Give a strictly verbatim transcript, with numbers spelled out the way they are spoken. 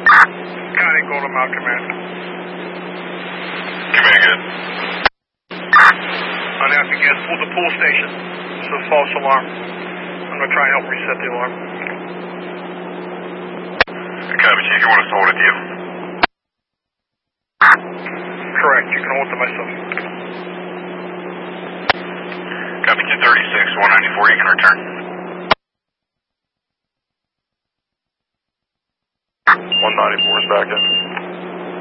County Golden Mile Command. Command good. Unnatural gas pulled the pool station. It's a false alarm. I'm going to try and help reset the alarm. Copy, Chief. You want us to hold it to you? Correct. You can hold it to myself. Copy, two thirty-six, one ninety-four. You can return. one ninety-four is back in.